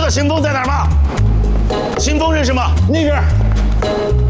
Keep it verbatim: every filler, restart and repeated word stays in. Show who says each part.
Speaker 1: 道新风在哪儿吗？新风认识吗？
Speaker 2: 那边。